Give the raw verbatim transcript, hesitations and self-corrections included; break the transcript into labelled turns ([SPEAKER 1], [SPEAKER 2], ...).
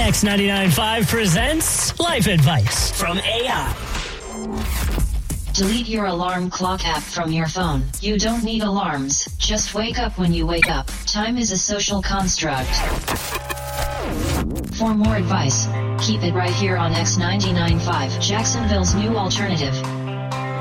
[SPEAKER 1] X ninety-nine point five presents Life Advice from A I.
[SPEAKER 2] Delete your alarm clock app from your phone. You don't need alarms. Just wake up when you wake up. Time is a social construct. For more advice, keep it right here on X ninety-nine point five, Jacksonville's new alternative.